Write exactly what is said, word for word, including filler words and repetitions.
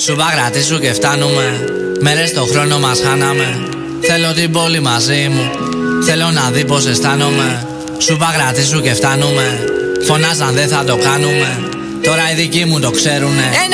Σου παγρατήσου και φτάνουμε. Μέρες στο χρόνο μας χάναμε. Θέλω την πόλη μαζί μου. Θέλω να δει πως αισθάνομαι. Σου παγρατήσου και φτάνουμε. Φωνάζαν δεν θα το κάνουμε. Τώρα οι δικοί μου το ξέρουνε.